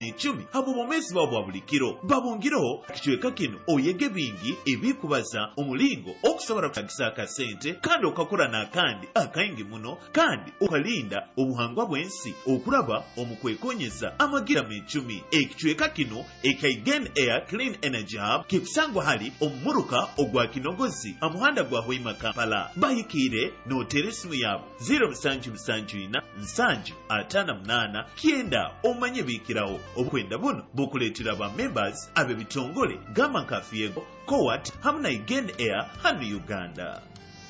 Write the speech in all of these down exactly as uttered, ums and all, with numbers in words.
icumi abo bomezi babo bwa buli kiro babongireho kichweka kino oyege bingi ebikubaza omulingo okusobola kutagisa akasente kandi okakora n'akandi akayingi muno kandi okalinda obuhangwa bw'ensi okulaba omukwekonyeza amagira mu icumi ekichweka kino ekaigen air clean energy hub kikusangwa hali omumuruka ogwa kinogozi amuhanda gwa Hoima Kampala bayikire notere simu yabo zero musanju musanju ina nsanju atana munana kienda omanye bikirawo obukwenda buno bukuletera ba members abe bitongole gama nkafiyego Kowat hamna igen air hanu Uganda.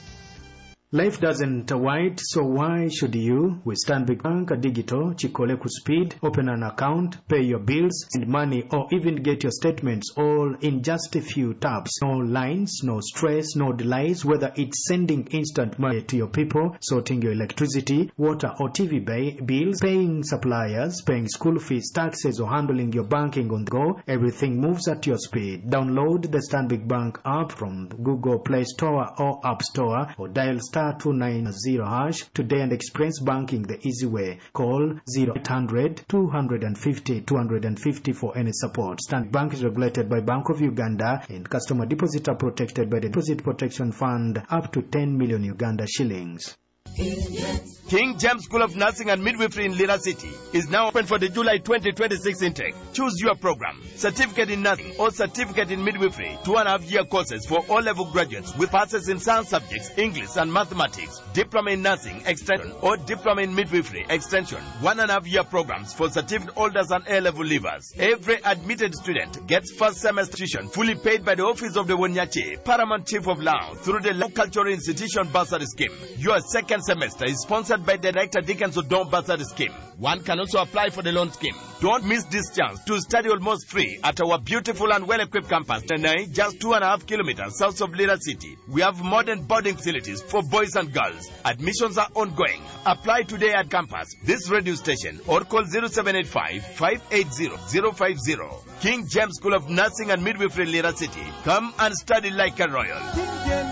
Life doesn't wait, so why should you? With Stanbic Bank Digital, Chikole ku speed, open an account, pay your bills, send money, or even get your statements all in just a few taps. No lines, no stress, no delays, whether it's sending instant money to your people, sorting your electricity, water or T V bay, bills, paying suppliers, paying school fees, taxes, or handling your banking on the go, everything moves at your speed. Download the Stanbic Bank app from Google Play Store or App Store, or dial star two nine zero hash today and experience banking the easy way. Call zero eight hundred two fifty two fifty for any support. Stanbic Bank is regulated by Bank of Uganda, and customer deposits are protected by the Deposit Protection Fund up to ten million Uganda shillings. King James School of Nursing and Midwifery in Lira City is now open for the July twenty twenty-six intake. Choose your program: certificate in nursing or certificate in midwifery, two and a half year courses for all level graduates with passes in science subjects, English and mathematics, diploma in nursing extension or diploma in midwifery extension, one and a half year programs for certificate holders and A level leavers. Every admitted student gets first semester tuition fully paid by the Office of the Wonyache, Paramount Chief of Lao, through the Law Cultural Institution Bursary Scheme. Your second semester is sponsored by Director Dickens Odom Bursary Scheme. One can also apply for the loan scheme. Don't miss this chance to study almost free at our beautiful and well-equipped campus, Chennai, just two and a half kilometers south of Lira City. We have modern boarding facilities for boys and girls. Admissions are ongoing. Apply today at campus, this radio station, or call zero seven eight five, five eight zero, zero five zero. King James School of Nursing and Midwifery, Lira City. Come and study like a royal.